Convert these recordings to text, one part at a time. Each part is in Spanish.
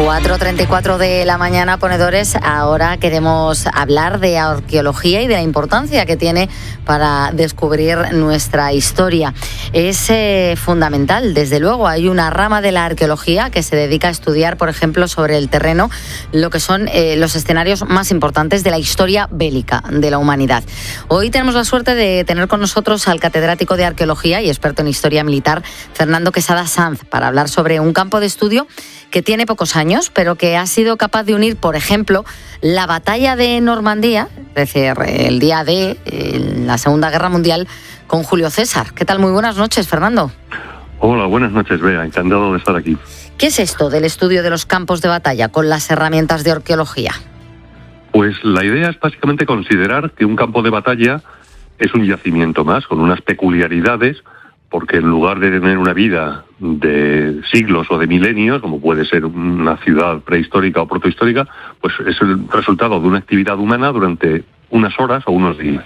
4:34 de la mañana, ponedores. Ahora queremos hablar de arqueología y de la importancia que tiene para descubrir nuestra historia. Es fundamental, desde luego. Hay una rama de la arqueología que se dedica a estudiar, por ejemplo, sobre el terreno, lo que son los escenarios más importantes de la historia bélica de la humanidad. Hoy tenemos la suerte de tener con nosotros al catedrático de arqueología y experto en historia militar, Fernando Quesada Sanz, para hablar sobre un campo de estudio que tiene pocos años, pero que ha sido capaz de unir, por ejemplo, la batalla de Normandía, es decir, el día de la Segunda Guerra Mundial, con Julio César. ¿Qué tal? Muy buenas noches, Fernando. Hola, buenas noches, Bea. Encantado de estar aquí. ¿Qué es esto del estudio de los campos de batalla con las herramientas de arqueología? Pues la idea es básicamente considerar que un campo de batalla es un yacimiento más, con unas peculiaridades, porque en lugar de tener una vida de siglos o de milenios, como puede ser una ciudad prehistórica o protohistórica, pues es el resultado de una actividad humana durante unas horas o unos días.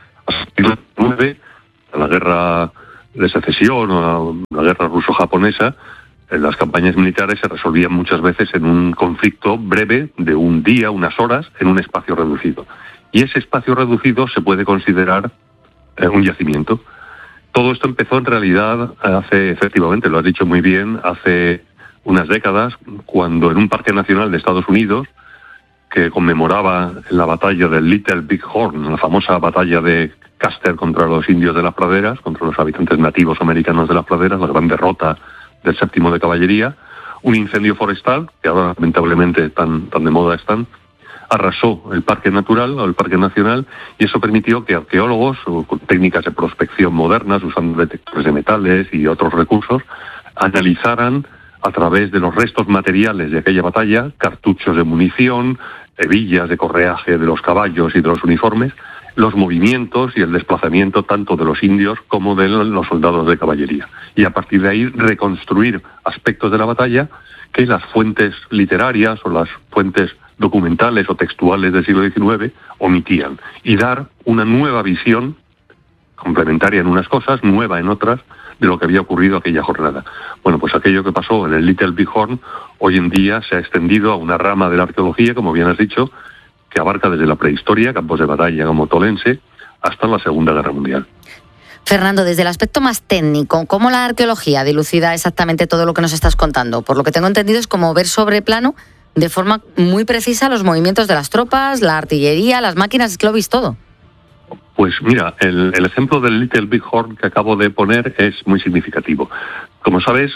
A la guerra de secesión o la guerra ruso-japonesa, las campañas militares se resolvían muchas veces en un conflicto breve de un día, unas horas, en un espacio reducido. Y ese espacio reducido se puede considerar un yacimiento. Todo esto empezó en realidad efectivamente, lo has dicho muy bien, hace unas décadas, cuando en un parque nacional de Estados Unidos, que conmemoraba la batalla del Little Big Horn, la famosa batalla de Custer contra los indios de las praderas, contra los habitantes nativos americanos de las praderas, la gran derrota del 7º de Caballería, un incendio forestal, que ahora lamentablemente tan de moda están, arrasó el parque natural o el parque nacional, y eso permitió que arqueólogos o con técnicas de prospección modernas, usando detectores de metales y otros recursos, analizaran a través de los restos materiales de aquella batalla, cartuchos de munición, hebillas de correaje de los caballos y de los uniformes, los movimientos y el desplazamiento tanto de los indios como de los soldados de caballería. Y a partir de ahí reconstruir aspectos de la batalla que las fuentes literarias o las fuentes documentales o textuales del siglo XIX omitían, y dar una nueva visión, complementaria en unas cosas, nueva en otras, de lo que había ocurrido aquella jornada. Bueno, pues aquello que pasó en el Little Big Horn, hoy en día se ha extendido a una rama de la arqueología, como bien has dicho, que abarca desde la prehistoria, campos de batalla como Tolense, hasta la Segunda Guerra Mundial. Fernando, desde el aspecto más técnico, ¿cómo la arqueología dilucida exactamente todo lo que nos estás contando? Por lo que tengo entendido, es como ver sobre plano de forma muy precisa los movimientos de las tropas, la artillería, las máquinas. Es que lo veis todo. Pues mira, el ejemplo del Little Big Horn que acabo de poner es muy significativo. Como sabes,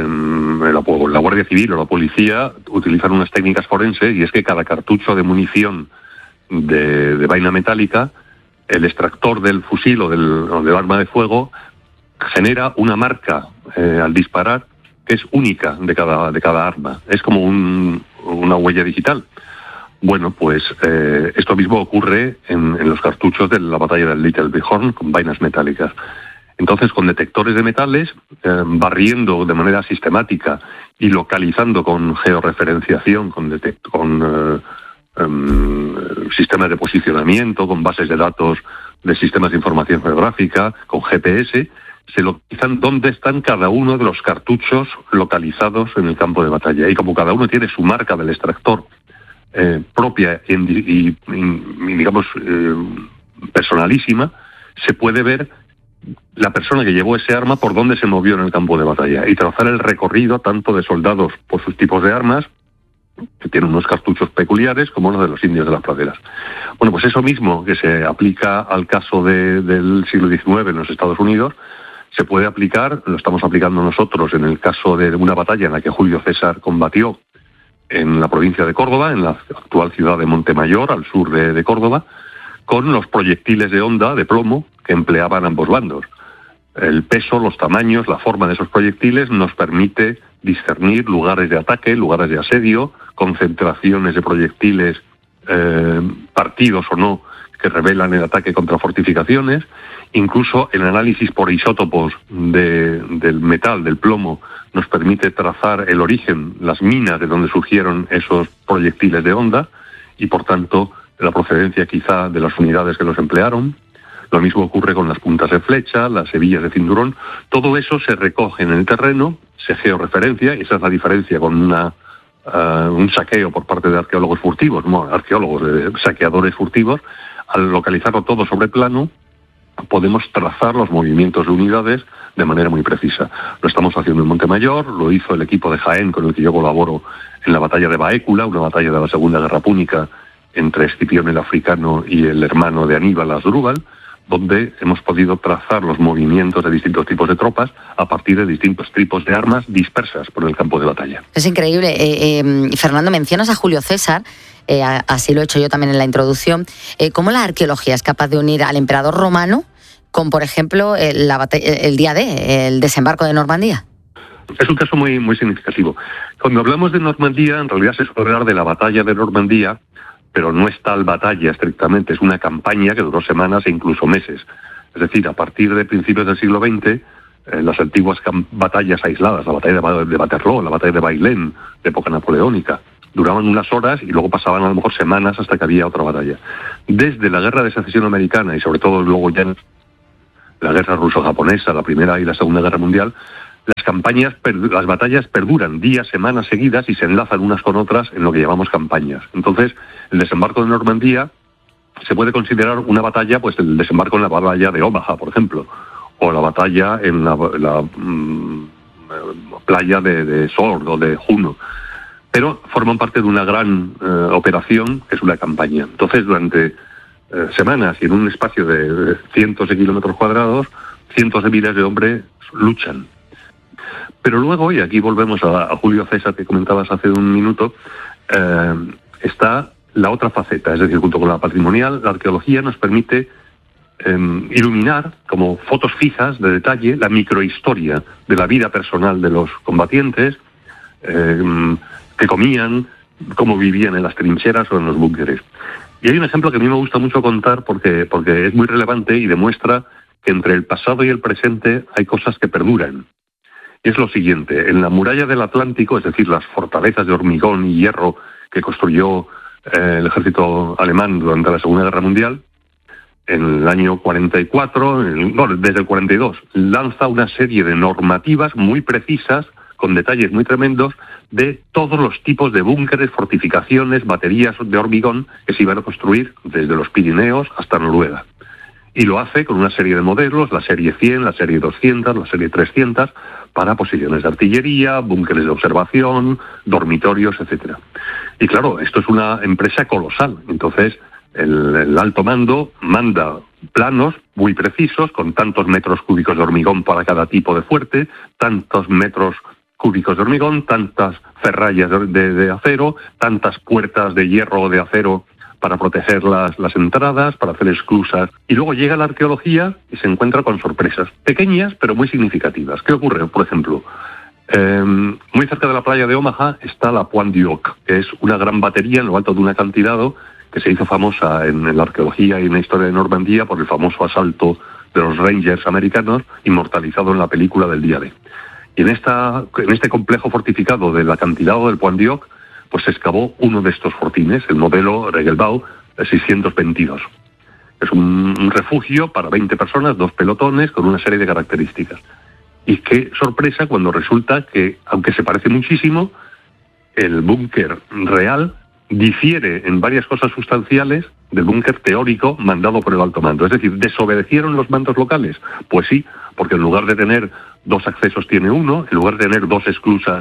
la Guardia Civil o la policía utilizan unas técnicas forenses, y es que cada cartucho de munición de vaina metálica, el extractor del fusil o del arma de fuego genera una marca al disparar que es única de cada arma. Es como una huella digital. Bueno, pues esto mismo ocurre en los cartuchos de la batalla del Little Big Horn con vainas metálicas. Entonces, con detectores de metales, barriendo de manera sistemática y localizando con georreferenciación, con sistemas de posicionamiento, con bases de datos de sistemas de información geográfica, con GPS, se localizan dónde están cada uno de los cartuchos localizados en el campo de batalla. Y como cada uno tiene su marca del extractor propia y digamos, personalísima, se puede ver la persona que llevó ese arma por dónde se movió en el campo de batalla y trazar el recorrido tanto de soldados por sus tipos de armas, que tienen unos cartuchos peculiares, como los de los indios de las praderas. Bueno, pues eso mismo que se aplica al caso del siglo XIX en los Estados Unidos, se puede aplicar, lo estamos aplicando nosotros en el caso de una batalla en la que Julio César combatió en la provincia de Córdoba, en la actual ciudad de Montemayor, al sur de Córdoba, con los proyectiles de honda, de plomo, que empleaban ambos bandos. El peso, los tamaños, la forma de esos proyectiles nos permite discernir lugares de ataque, lugares de asedio, concentraciones de proyectiles, partidos o no, que revelan el ataque contra fortificaciones. Incluso el análisis por isótopos del metal, del plomo, nos permite trazar el origen, las minas de donde surgieron esos proyectiles de honda y, por tanto, la procedencia quizá de las unidades que los emplearon. Lo mismo ocurre con las puntas de flecha, las hebillas de cinturón. Todo eso se recoge en el terreno, se georreferencia, y esa es la diferencia con una un saqueo por parte de arqueólogos furtivos, saqueadores furtivos, al localizarlo todo sobre plano, podemos trazar los movimientos de unidades de manera muy precisa. Lo estamos haciendo en Montemayor, lo hizo el equipo de Jaén con el que yo colaboro en la batalla de Baécula, una batalla de la Segunda Guerra Púnica entre Escipión el Africano y el hermano de Aníbal, Asdrúbal, donde hemos podido trazar los movimientos de distintos tipos de tropas a partir de distintos tipos de armas dispersas por el campo de batalla. Es increíble. Fernando, mencionas a Julio César, así lo he hecho yo también en la introducción. ¿Cómo la arqueología es capaz de unir al emperador romano con, por ejemplo, el día D, el desembarco de Normandía? Es un caso muy, muy significativo. Cuando hablamos de Normandía, en realidad se suele hablar de la batalla de Normandía, pero no es tal batalla estrictamente, es una campaña que duró semanas e incluso meses. Es decir, a partir de principios del siglo XX, las antiguas batallas aisladas, la batalla de Waterloo, la batalla de Bailén, de época napoleónica, duraban unas horas y luego pasaban a lo mejor semanas hasta que había otra batalla. Desde la Guerra de Secesión Americana y sobre todo luego ya en la Guerra Ruso-Japonesa, la Primera y la Segunda Guerra Mundial, las batallas perduran días, semanas seguidas y se enlazan unas con otras en lo que llamamos campañas. Entonces, el desembarco de Normandía se puede considerar una batalla, pues el desembarco en la batalla de Omaha, por ejemplo, o la batalla en la playa de Sword o de Juno. Pero forman parte de una gran operación que es una campaña. Entonces, durante semanas y en un espacio de cientos de kilómetros cuadrados, cientos de miles de hombres luchan. Pero luego, y aquí volvemos a Julio César que comentabas hace un minuto, está la otra faceta, es decir, junto con la patrimonial, la arqueología nos permite iluminar como fotos fijas de detalle la microhistoria de la vida personal de los combatientes, que comían, cómo vivían en las trincheras o en los búnkeres. Y hay un ejemplo que a mí me gusta mucho contar porque es muy relevante y demuestra que entre el pasado y el presente hay cosas que perduran. Y es lo siguiente: en la muralla del Atlántico, es decir, las fortalezas de hormigón y hierro que construyó el ejército alemán durante la Segunda Guerra Mundial, en el año 44, desde el 42, lanza una serie de normativas muy precisas, con detalles muy tremendos, de todos los tipos de búnkeres, fortificaciones, baterías de hormigón que se iban a construir desde los Pirineos hasta Noruega. Y lo hace con una serie de modelos, la serie 100, la serie 200, la serie 300, para posiciones de artillería, búnkeres de observación, dormitorios, etcétera. Y claro, esto es una empresa colosal. Entonces, el alto mando manda planos muy precisos, con tantos metros cúbicos de hormigón para cada tipo de fuerte, tantos metros cúbicos de hormigón, tantas ferrallas de acero, tantas puertas de hierro o de acero para proteger las entradas, para hacer esclusas. Y luego llega la arqueología y se encuentra con sorpresas, pequeñas pero muy significativas. ¿Qué ocurre? Por ejemplo, muy cerca de la playa de Omaha está la Pointe du Hoc, que es una gran batería en lo alto de un acantilado que se hizo famosa en la arqueología y en la historia de Normandía por el famoso asalto de los Rangers americanos, inmortalizado en la película del día D. Y en este complejo fortificado del acantilado del Pointe du Hoc, pues se excavó uno de estos fortines, el modelo Regelbau 622. Es un refugio para 20 personas, 2 pelotones, con una serie de características. Y qué sorpresa cuando resulta que, aunque se parece muchísimo, el búnker real difiere en varias cosas sustanciales del búnker teórico mandado por el alto mando. Es decir, ¿desobedecieron los mandos locales? Pues sí, porque en lugar de tener 2 accesos tiene uno, en lugar de tener 2 esclusas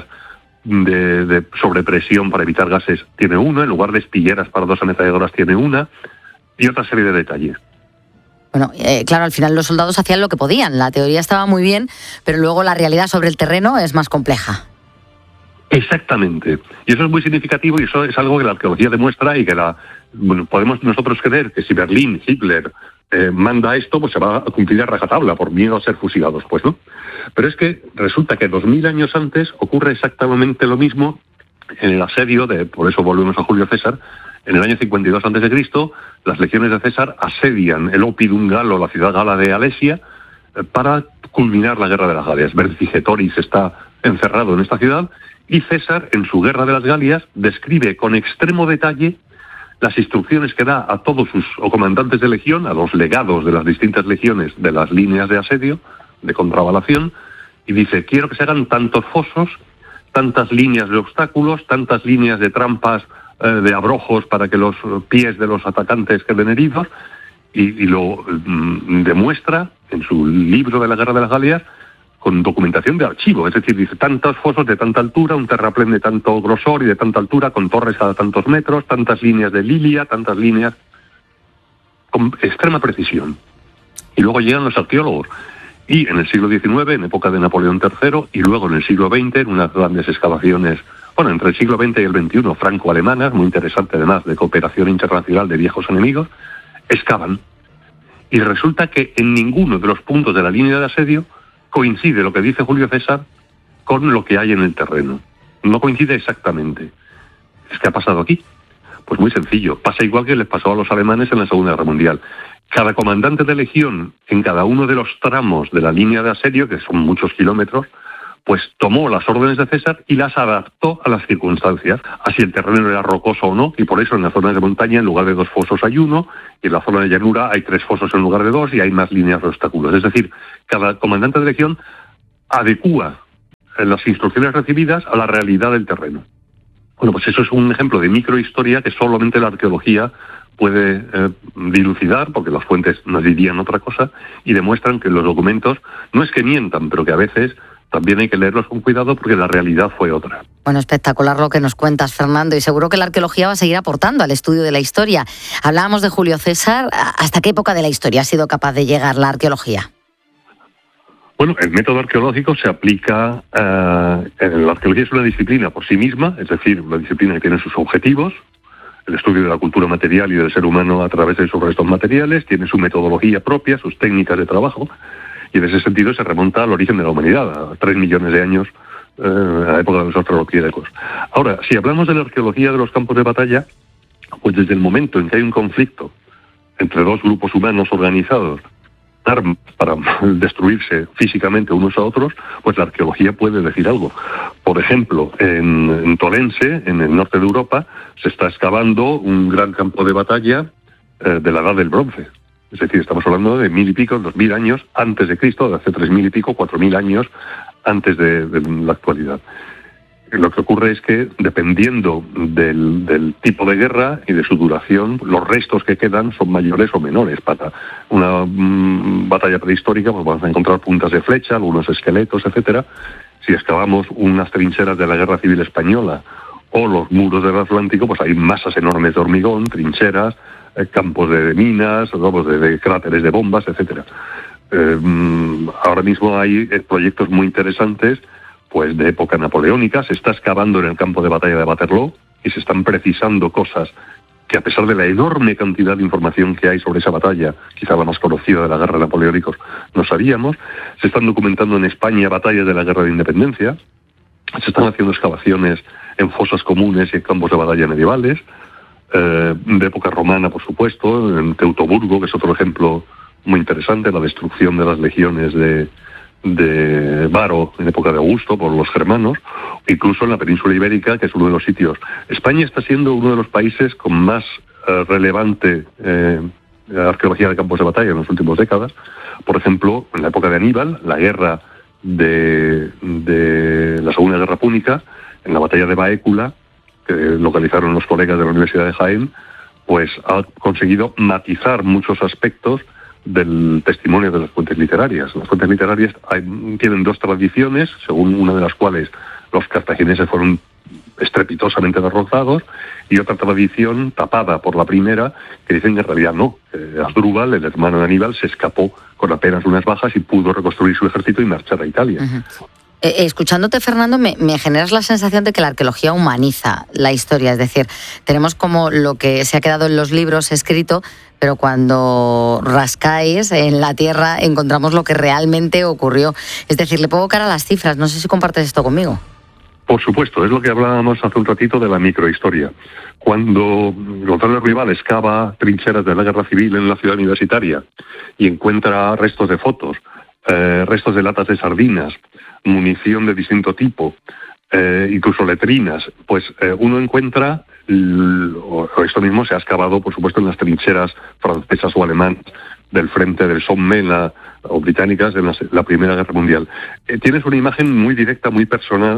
de sobrepresión para evitar gases tiene uno, en lugar de espilleras para 2 ametralladoras tiene una, y otra serie de detalles. Bueno, claro, al final los soldados hacían lo que podían, la teoría estaba muy bien, pero luego la realidad sobre el terreno es más compleja. Exactamente, y eso es muy significativo y eso es algo que la arqueología demuestra y que podemos nosotros creer que si Berlín, Hitler, manda esto, pues se va a cumplir a rajatabla por miedo a ser fusilados, pues no. Pero es que resulta que 2000 años antes ocurre exactamente lo mismo en el asedio por eso volvemos a Julio César. En el año 52 a.C., las legiones de César asedian el Oppidum Galo, la ciudad gala de Alesia, para culminar la guerra de las Galias. Vercingetoris está encerrado en esta ciudad y César, en su guerra de las Galias, describe con extremo detalle las instrucciones que da a todos sus comandantes de legión, a los legados de las distintas legiones de las líneas de asedio, de contravalación, y dice: quiero que se hagan tantos fosos, tantas líneas de obstáculos, tantas líneas de trampas, de abrojos para que los pies de los atacantes queden heridos, y lo demuestra en su libro de la Guerra de las Galias con documentación de archivo. Es decir, dice tantos fosos de tanta altura, un terraplén de tanto grosor y de tanta altura, con torres cada tantos metros, tantas líneas de lilia, tantas líneas, con extrema precisión. Y luego llegan los arqueólogos. Y en el siglo XIX, en época de Napoleón III, y luego en el siglo XX, en unas grandes excavaciones, bueno, entre el siglo XX y el XXI, franco-alemanas, muy interesante además, de cooperación internacional de viejos enemigos, excavan. Y resulta que en ninguno de los puntos de la línea de asedio coincide lo que dice Julio César con lo que hay en el terreno. No coincide exactamente. ¿Qué ha pasado aquí? Pues muy sencillo. Pasa igual que les pasó a los alemanes en la Segunda Guerra Mundial. Cada comandante de legión, en cada uno de los tramos de la línea de asedio, que son muchos kilómetros, pues tomó las órdenes de César y las adaptó a las circunstancias, así el terreno era rocoso o no, y por eso en las zonas de montaña en lugar de 2 fosos hay 1, y en la zona de llanura hay 3 fosos en lugar de 2, y hay más líneas de obstáculos. Es decir, cada comandante de legión adecúa las instrucciones recibidas a la realidad del terreno. Bueno, pues eso es un ejemplo de microhistoria que solamente la arqueología puede dilucidar, porque las fuentes nos dirían otra cosa, y demuestran que los documentos no es que mientan, pero que a veces también hay que leerlos con cuidado porque la realidad fue otra. Bueno, espectacular lo que nos cuentas, Fernando, y seguro que la arqueología va a seguir aportando al estudio de la historia. Hablábamos de Julio César. ¿Hasta qué época de la historia ha sido capaz de llegar la arqueología? Bueno, el método arqueológico se aplica... la arqueología es una disciplina por sí misma, es decir, una disciplina que tiene sus objetivos, el estudio de la cultura material y del ser humano a través de sus restos materiales, tiene su metodología propia, sus técnicas de trabajo, y en ese sentido se remonta al origen de la humanidad, a 3 millones de años, a la época de los australopithecus. Ahora, si hablamos de la arqueología de los campos de batalla, pues desde el momento en que hay un conflicto entre 2 grupos humanos organizados, armas para destruirse físicamente unos a otros, pues la arqueología puede decir algo. Por ejemplo, en Tolense, en el norte de Europa, se está excavando un gran campo de batalla de la Edad del Bronce. Es decir, estamos hablando de 1000 y pico, 2000 años antes de Cristo, de hace 3000 y pico, 4000 años antes de la actualidad. Lo que ocurre es que, dependiendo del tipo de guerra y de su duración, los restos que quedan son mayores o menores. Para una batalla prehistórica, pues vamos a encontrar puntas de flecha, algunos esqueletos, etcétera. Si excavamos unas trincheras de la Guerra Civil Española o los muros del Atlántico, pues hay masas enormes de hormigón, trincheras, campos de minas, de cráteres de bombas, etcétera. Ahora mismo hay proyectos muy interesantes, pues de época napoleónica. Se está excavando en el campo de batalla de Waterloo y se están precisando cosas que, a pesar de la enorme cantidad de información que hay sobre esa batalla, quizá la más conocida de la guerra de napoleónicos, no sabíamos. Se están documentando en España batallas de la guerra de independencia. Se están haciendo excavaciones en fosas comunes y en campos de batalla medievales, de época romana, por supuesto, en Teutoburgo, que es otro ejemplo muy interesante, la destrucción de las legiones de Varo en época de Augusto por los germanos, incluso en la península ibérica, que es uno de los sitios. España está siendo uno de los países con más relevante arqueología de campos de batalla en las últimas décadas. Por ejemplo, en la época de Aníbal, la guerra de la Segunda Guerra Púnica, en la batalla de Baécula, que localizaron los colegas de la Universidad de Jaén, pues ha conseguido matizar muchos aspectos del testimonio de las fuentes literarias. Las fuentes literarias tienen 2 tradiciones, según una de las cuales los cartagineses fueron estrepitosamente derrotados, y otra tradición tapada por la primera, que dicen que en realidad no. Asdrúbal, el hermano de Aníbal, se escapó con apenas unas bajas y pudo reconstruir su ejército y marchar a Italia. Uh-huh. Escuchándote, Fernando, me generas la sensación de que la arqueología humaniza la historia. Es decir, tenemos como lo que se ha quedado en los libros escrito, pero cuando rascáis en la tierra encontramos lo que realmente ocurrió. Es decir, le pongo cara a las cifras. No sé si compartes esto conmigo. Por supuesto, es lo que hablábamos hace un ratito de la microhistoria. Cuando Gonzalo Rival excava trincheras de la Guerra Civil en la ciudad universitaria y encuentra restos de fotos, restos de latas de sardinas, munición de distinto tipo, incluso letrinas, pues uno encuentra, o esto mismo se ha excavado, por supuesto, en las trincheras francesas o alemanas del frente del Somme o británicas en la Primera Guerra Mundial. Tienes una imagen muy directa, muy personal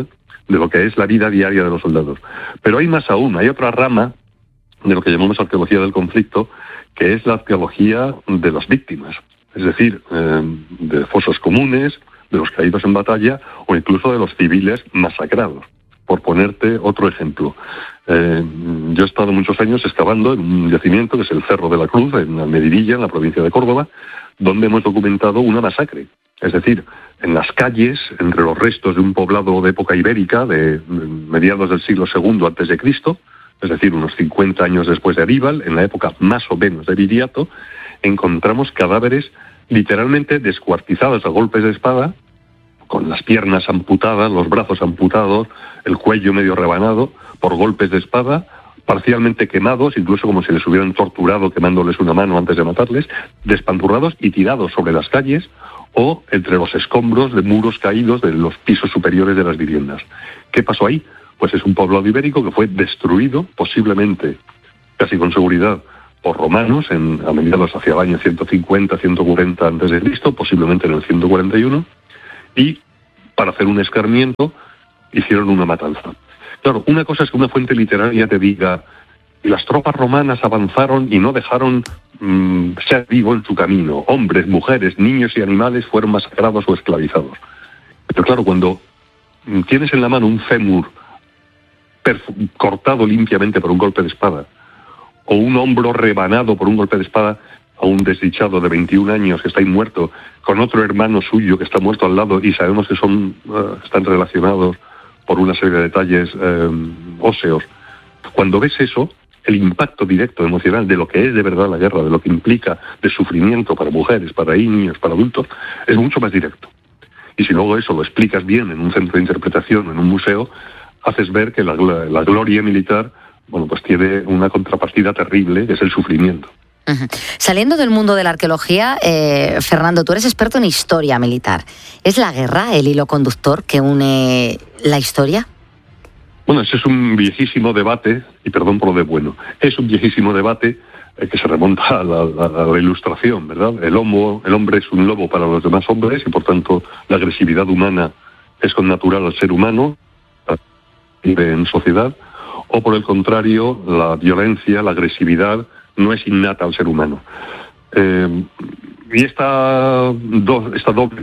de lo que es la vida diaria de los soldados. Pero hay más aún, hay otra rama de lo que llamamos arqueología del conflicto, que es la arqueología de las víctimas, es decir, de fosos comunes, de los caídos en batalla o incluso de los civiles masacrados. Por ponerte otro ejemplo, yo he estado muchos años excavando en un yacimiento que es el Cerro de la Cruz, en Medinilla, en la provincia de Córdoba, donde hemos documentado una masacre. Es decir, en las calles, entre los restos de un poblado de época ibérica, de mediados del siglo II a.C., es decir, unos 50 años después de Aníbal, en la época más o menos de Viriato, encontramos cadáveres literalmente descuartizados a golpes de espada, con las piernas amputadas, los brazos amputados, el cuello medio rebanado, por golpes de espada, parcialmente quemados, incluso como si les hubieran torturado quemándoles una mano antes de matarles, despanturrados y tirados sobre las calles o entre los escombros de muros caídos de los pisos superiores de las viviendas. ¿Qué pasó ahí? Pues es un poblado ibérico que fue destruido, posiblemente, casi con seguridad, por romanos a mediados hacia el año 150, 140 a.C., posiblemente en el 141, y para hacer un escarmiento hicieron una matanza. Claro, una cosa es que una fuente literaria te diga y las tropas romanas avanzaron y no dejaron ser vivo en su camino. Hombres, mujeres, niños y animales fueron masacrados o esclavizados. Pero claro, cuando tienes en la mano un fémur cortado limpiamente por un golpe de espada, o un hombro rebanado por un golpe de espada a un desdichado de 21 años que está ahí muerto, con otro hermano suyo que está muerto al lado y sabemos que están relacionados por una serie de detalles óseos. Cuando ves eso, el impacto directo emocional de lo que es de verdad la guerra, de lo que implica de sufrimiento para mujeres, para niños, para adultos, es mucho más directo. Y si luego eso lo explicas bien en un centro de interpretación, en un museo, haces ver que la gloria militar, bueno, pues tiene una contrapartida terrible, que es el sufrimiento. Uh-huh. Saliendo del mundo de la arqueología, Fernando, tú eres experto en historia militar. ¿Es la guerra el hilo conductor que une la historia? Bueno, ese es un viejísimo debate, y perdón por lo de bueno, es un viejísimo debate que se remonta a la Ilustración, ¿verdad? El hombre es un lobo para los demás hombres y por tanto la agresividad humana es connatural al ser humano, vive en sociedad, o por el contrario, la violencia, la agresividad no es innata al ser humano. Y esta doble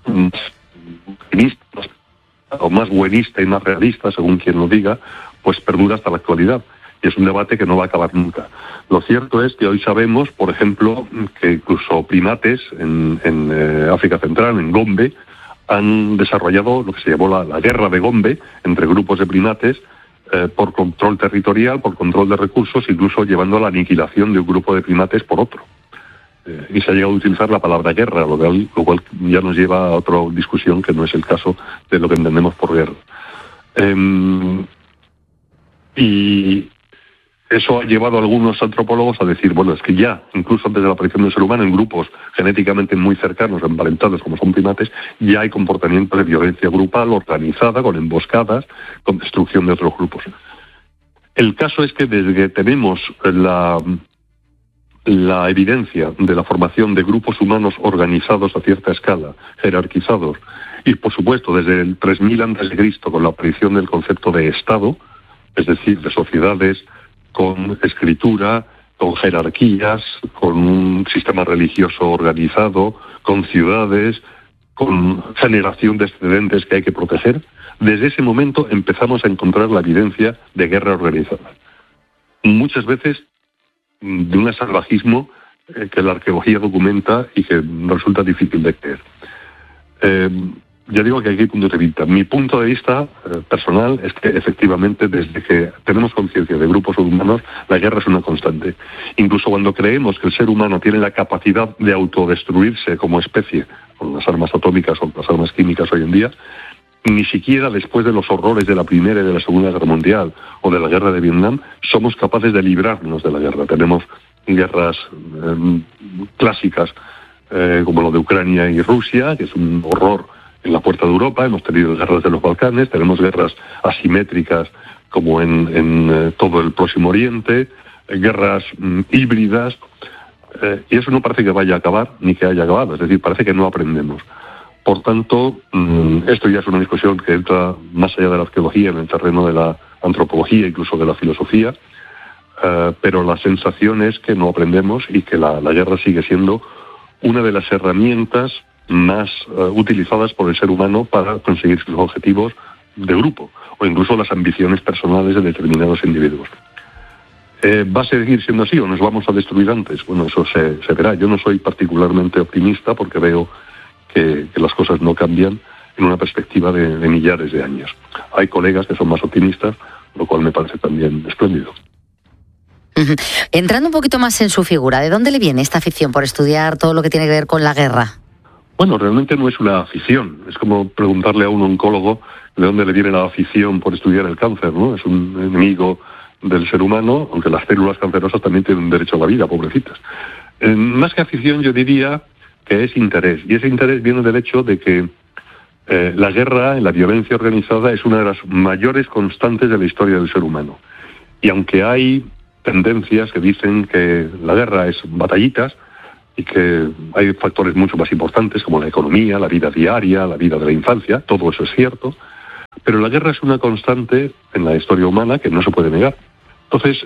o más buenista y más realista, según quien lo diga, pues perdura hasta la actualidad. Y es un debate que no va a acabar nunca. Lo cierto es que hoy sabemos, por ejemplo, que incluso primates en África Central, en Gombe, han desarrollado lo que se llamó la guerra de Gombe entre grupos de primates por control territorial, por control de recursos, incluso llevando a la aniquilación de un grupo de primates por otro. Y se ha llegado a utilizar la palabra guerra, lo cual ya nos lleva a otra discusión que no es el caso de lo que entendemos por guerra. Y eso ha llevado a algunos antropólogos a decir, bueno, es que ya, incluso antes de la aparición del ser humano, en grupos genéticamente muy cercanos, emparentados como son primates, ya hay comportamientos de violencia grupal organizada, con emboscadas, con destrucción de otros grupos. El caso es que desde que tenemos la evidencia de la formación de grupos humanos organizados a cierta escala, jerarquizados, y por supuesto desde el 3000 a.C. con la aparición del concepto de Estado, es decir, de sociedades con escritura, con jerarquías, con un sistema religioso organizado, con ciudades, con generación de excedentes que hay que proteger, desde ese momento empezamos a encontrar la evidencia de guerra organizada. Muchas veces de un salvajismo que la arqueología documenta y que resulta difícil de creer. Ya digo que aquí hay puntos de vista. Mi punto de vista personal es que efectivamente desde que tenemos conciencia de grupos humanos, la guerra es una constante. Incluso cuando creemos que el ser humano tiene la capacidad de autodestruirse como especie, con las armas atómicas o las armas químicas hoy en día, ni siquiera después de los horrores de la Primera y de la Segunda Guerra Mundial o de la Guerra de Vietnam, somos capaces de librarnos de la guerra. Tenemos guerras clásicas como lo de Ucrania y Rusia, que es un horror en la puerta de Europa. Hemos tenido guerras de los Balcanes, tenemos guerras asimétricas como en todo el Próximo Oriente, guerras híbridas, y eso no parece que vaya a acabar ni que haya acabado, es decir, parece que no aprendemos. Por tanto, esto ya es una discusión que entra más allá de la arqueología, en el terreno de la antropología, incluso de la filosofía, pero la sensación es que no aprendemos y que la guerra sigue siendo una de las herramientas más utilizadas por el ser humano para conseguir sus objetivos de grupo, o incluso las ambiciones personales de determinados individuos. ¿Va a seguir siendo así o nos vamos a destruir antes? Bueno, eso se verá. Yo no soy particularmente optimista porque veo que las cosas no cambian en una perspectiva de millares de años. Hay colegas que son más optimistas, lo cual me parece también espléndido. Entrando un poquito más en su figura, ¿de dónde le viene esta afición por estudiar todo lo que tiene que ver con la guerra? Bueno, realmente no es una afición. Es como preguntarle a un oncólogo de dónde le viene la afición por estudiar el cáncer, ¿no? Es un enemigo del ser humano, aunque las células cancerosas también tienen un derecho a la vida, pobrecitas. Más que afición, yo diría que es interés. Y ese interés viene del hecho de que la guerra, la violencia organizada, es una de las mayores constantes de la historia del ser humano. Y aunque hay tendencias que dicen que la guerra es batallitas y que hay factores mucho más importantes como la economía, la vida diaria, la vida de la infancia, todo eso es cierto, pero la guerra es una constante en la historia humana que no se puede negar. Entonces,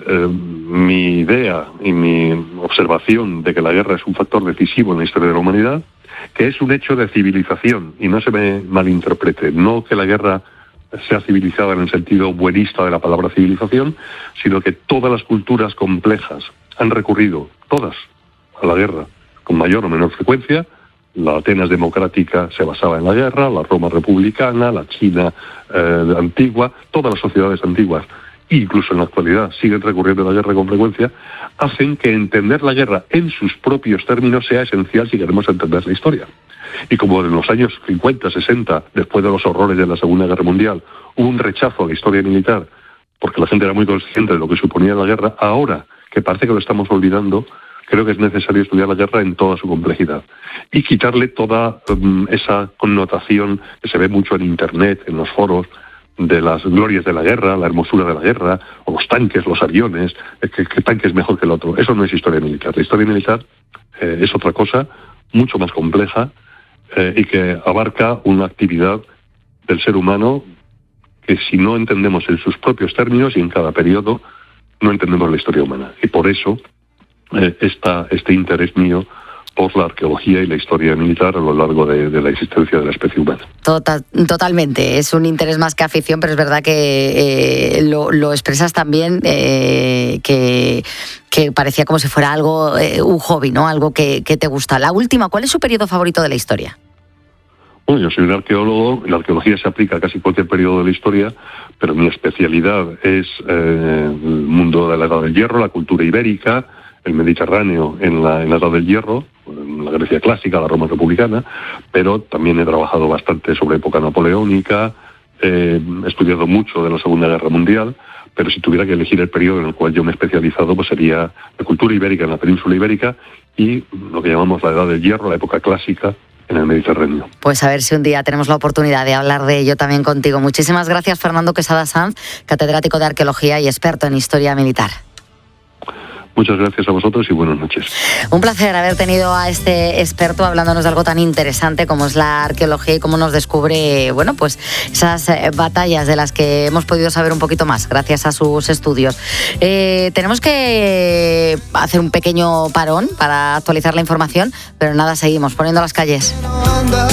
mi idea y mi observación de que la guerra es un factor decisivo en la historia de la humanidad, que es un hecho de civilización, y no se me malinterprete, no que la guerra sea civilizada en el sentido buenista de la palabra civilización, sino que todas las culturas complejas han recurrido, todas, a la guerra, con mayor o menor frecuencia. La Atenas democrática se basaba en la guerra, la Roma republicana, la China antigua, todas las sociedades antiguas, incluso en la actualidad, siguen recurriendo a la guerra con frecuencia, hacen que entender la guerra en sus propios términos sea esencial si queremos entender la historia. Y como en los años 50, 60, después de los horrores de la Segunda Guerra Mundial, hubo un rechazo a la historia militar, porque la gente era muy consciente de lo que suponía la guerra, ahora que parece que lo estamos olvidando, creo que es necesario estudiar la guerra en toda su complejidad y quitarle toda esa connotación que se ve mucho en Internet, en los foros, de las glorias de la guerra, la hermosura de la guerra, o los tanques, los aviones, que tanque es mejor que el otro. Eso no es historia militar. La historia militar es otra cosa, mucho más compleja, y que abarca una actividad del ser humano que si no entendemos en sus propios términos y en cada periodo, no entendemos la historia humana. Y por eso este interés mío por la arqueología y la historia militar a lo largo de la existencia de la especie humana. Totalmente, es un interés más que afición, pero es verdad que lo expresas también, que parecía como si fuera algo, un hobby, ¿no? Algo que te gusta. La última, ¿cuál es su periodo favorito de la historia? Bueno, yo soy un arqueólogo, la arqueología se aplica a casi cualquier periodo de la historia, pero mi especialidad es el mundo de la Edad del Hierro, la cultura ibérica, el Mediterráneo en la Edad del Hierro, en la Grecia clásica, la Roma republicana, pero también he trabajado bastante sobre época napoleónica, he estudiado mucho de la Segunda Guerra Mundial, pero si tuviera que elegir el periodo en el cual yo me he especializado, pues sería la cultura ibérica en la península ibérica y lo que llamamos la Edad del Hierro, la época clásica en el Mediterráneo. Pues a ver si un día tenemos la oportunidad de hablar de ello también contigo. Muchísimas gracias, Fernando Quesada Sanz, catedrático de Arqueología y experto en Historia Militar. Muchas gracias a vosotros y buenas noches. Un placer haber tenido a este experto hablándonos de algo tan interesante como es la arqueología y cómo nos descubre, bueno, pues esas batallas de las que hemos podido saber un poquito más gracias a sus estudios. Tenemos que hacer un pequeño parón para actualizar la información, pero nada, seguimos poniendo las calles.